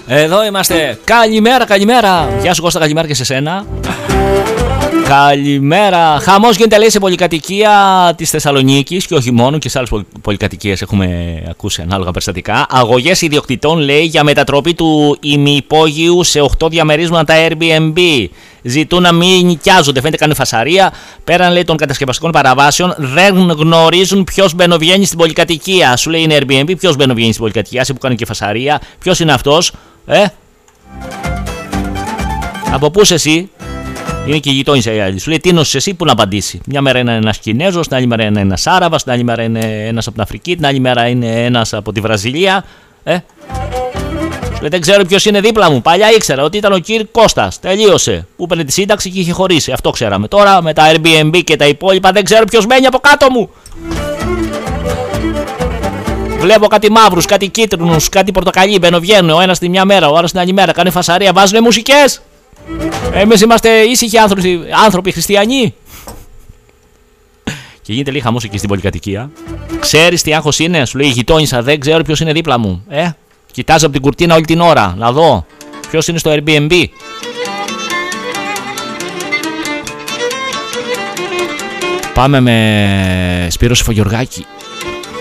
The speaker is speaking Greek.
Εδώ είμαστε. Καλημέρα, καλημέρα. Γεια σου Κώστα, καλημέρα και σε σένα. Καλημέρα. Χαμός γίνεται, λέει, σε πολυκατοικία της Θεσσαλονίκης και όχι μόνο, και σε άλλες πολυκατοικίες έχουμε ακούσει ανάλογα περιστατικά. Αγωγές ιδιοκτητών, λέει, για μετατροπή του ημιυπόγειου σε 8 διαμερίσματα Airbnb. Ζητούν να μην νοικιάζονται. Φαίνεται κάνουν φασαρία. Πέραν, λέει, των κατασκευαστικών παραβάσεων, δεν γνωρίζουν ποιος μπαινοβγαίνει στην πολυκατοικία. Σου λέει είναι Airbnb, ποιος μπαινοβγαίνει στην πολυκατοικία, σε που κάνει και φασαρία. Ποιος είναι αυτός, Από πού είσαι εσύ? Είναι και η γειτόνισσα η άλλη. Σου λέει τι νόσης εσύ, πού να απαντήσει. Μια μέρα είναι ένας Κινέζος, την άλλη μέρα είναι ένας Άραβας, την άλλη μέρα είναι ένας από την Αφρική, την άλλη μέρα είναι ένας από τη Βραζιλία. Σου λέει δεν ξέρω ποιος είναι δίπλα μου. Παλιά ήξερα ότι ήταν ο κύριος Κώστας. Τελείωσε. Που έπαιρνε τη σύνταξη και είχε χωρίσει. Αυτό ξέραμε. Τώρα με τα Airbnb και τα υπόλοιπα δεν ξέρω ποιος μένει από κάτω μου. Βλέπω κάτι μαύρους, κάτι κίτρινους, κάτι πορτοκαλί. Μπαινοβγαίνουν ο ένας τη μια μέρα, ο άλλος την άλλη μέρα. Κάνει φασαρία, βάζουν μουσικές. Εμείς είμαστε ήσυχοι άνθρωποι χριστιανοί. Και γίνεται λίγο χαμός εκεί στην πολυκατοικία. Ξέρεις τι άγχος είναι, σου λέει η γειτόνισσα, δεν ξέρω ποιος είναι δίπλα μου. Κοιτάζω από την κουρτίνα όλη την ώρα, να δω ποιος είναι στο Airbnb. Πάμε με Σπύρο Σεφογιοργάκη.